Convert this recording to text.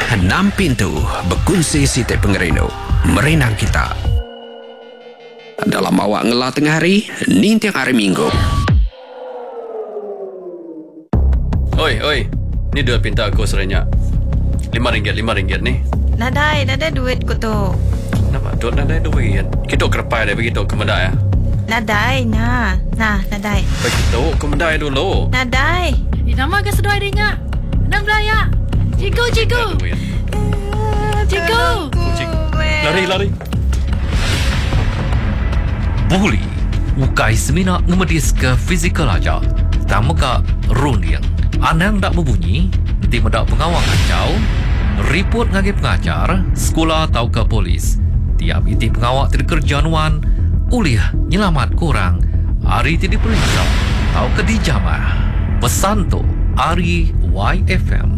6 pintu berkongsi Siti Pengerino merenang kita. Dalam awak ngelah tengah hari, ni tiang hari Minggu. Oi, ni duit pinta aku serenyak. RM5 ni. Nadai duit ko tu. Nampak duit nadai duit. Kita kerpai dah begitu ke medai ya. Nadai, nadai. Begitu ke medai dulu. Nadai. Nama ke sedoi dia. Enam belaya. Cikgu. Duit. Cikgu. Kucing. Lari. Buli, ukai semina ngemedis ke fizikal aja. Tama ka runiang. Anang dak berbunyi, nanti mendak pengawang kacau, report ngagi pengajar, sekolah atau ke polis. Tiap iti pengawak tidak kerjaan uliah nyelamat kurang, hari tidak periksa, atau ke dijamah. Pesan tu, Ari YFM.